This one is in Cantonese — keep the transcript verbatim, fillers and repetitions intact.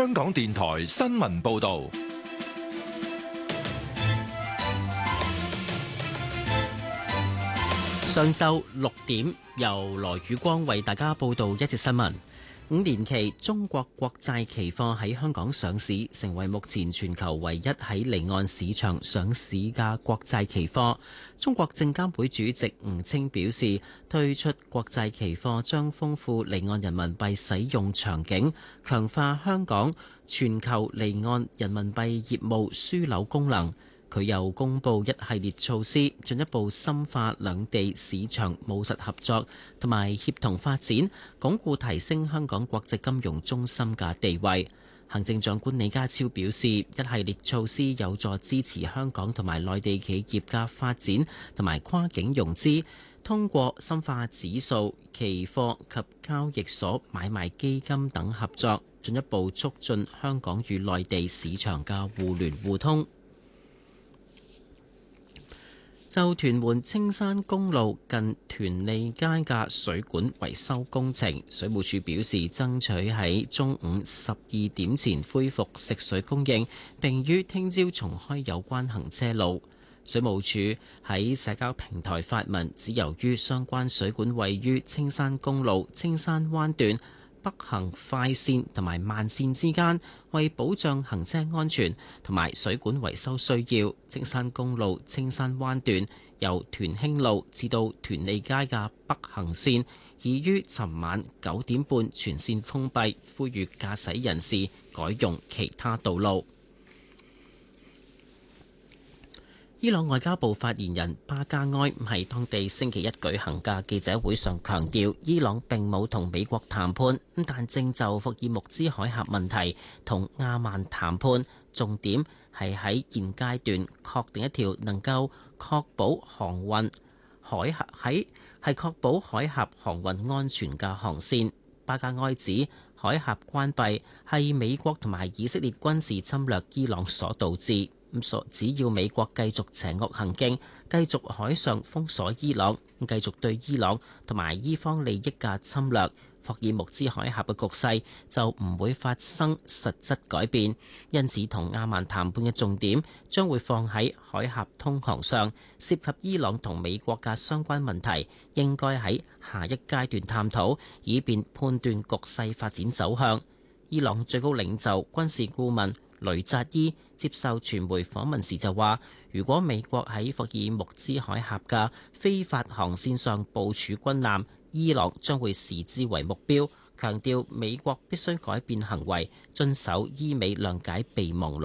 香港電台新聞報道。 上晝六點，由羅宇光為大家報道一節新聞。五年期中國國債期貨喺香港上市，成為目前全球唯一喺離岸市場上市嘅國債期貨。中國證監會主席吳清表示，推出國債期貨將豐富離岸人民幣使用場景，強化香港全球離岸人民幣業務樞紐功能。佢又公布一系列措施，進一步深化兩地市場務實合作同埋協同發展，鞏固提升香港國際金融中心嘅地位。行政長官李家超表示，一系列措施有助支持香港同埋內地企業嘅發展同埋跨境融資，通過深化指數、期貨及交易所買賣基金等合作，進一步促進香港與內地市場嘅互聯互通。就屯門青山公路近屯利街嘅水管維修工程，水務署表示爭取喺中午十二點前恢復食水供應，並於聽朝重開有關行車路。水務署喺社交平台發文，指由於相關水管位於青山公路青山灣段北行快線同埋慢線之間，為保障行車安全同埋水管維修需要，青山公路青山灣段由屯興路至到屯利街嘅北行線已於尋晚九點半全線封閉，呼籲駕駛人士改用其他道路。伊朗外交部發言人巴加埃喺當地星期一舉行嘅記者會上強調，伊朗並冇同美國談判，但正就霍爾木茲海峽問題同阿曼談判，重點係喺現階段確定一條能夠確保航運海峽喺係確保海峽航運安全嘅航線。巴加埃指海峽關閉係美國同埋以色列軍事侵略伊朗所導致。咁只要美國繼續邪惡行徑，繼續海上封鎖伊朗，繼續對伊朗同埋伊方利益嘅侵略，霍爾木茲海峽嘅局勢就唔會發生實質改變。因此，同阿曼談判嘅重點將會放喺海峽通航上，涉及伊朗同美國嘅相關問題，應該喺下一階段探討，以便判斷局勢發展走向。伊朗最高領袖軍事顧問雷扎伊接受傳媒訪問時就話，如果美國喺霍爾木茲海峽嘅非法航線上部署軍艦，伊朗將會視之為目標，強調美國必須改變行為，遵守伊美諒解備忘錄。